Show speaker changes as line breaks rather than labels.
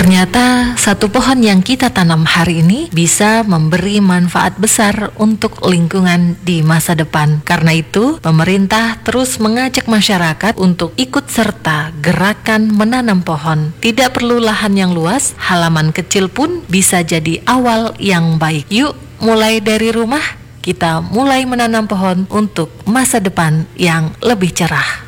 Ternyata satu pohon yang kita tanam hari ini bisa memberi manfaat besar untuk lingkungan di masa depan. Karena itu, pemerintah terus mengajak masyarakat untuk ikut serta gerakan menanam pohon. Tidak perlu lahan yang luas, halaman kecil pun bisa jadi awal yang baik. Yuk, mulai dari rumah, kita mulai menanam pohon untuk masa depan yang lebih cerah.